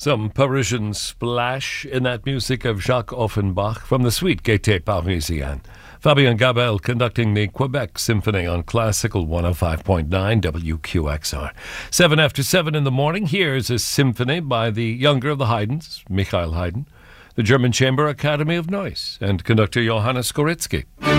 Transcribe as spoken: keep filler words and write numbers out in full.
Some Parisian splash in that music of Jacques Offenbach from the suite Gaîté Parisienne. Fabien Gabel conducting the Quebec Symphony on Classical one oh five point nine W Q X R. Seven after seven in the morning, here's a symphony by the younger of the Haydns, Michael Haydn, the German Chamber Academy of Noise, and conductor Johannes Skoritsky.